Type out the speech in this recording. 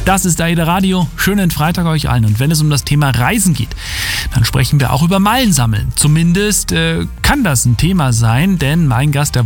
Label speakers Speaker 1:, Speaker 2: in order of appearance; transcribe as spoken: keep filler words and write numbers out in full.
Speaker 1: Das ist AIDA Radio. Schönen Freitag euch allen. Und wenn es um das Thema Reisen geht, dann sprechen wir auch über Meilen sammeln. Zumindest äh, kann das ein Thema sein, denn mein Gast, der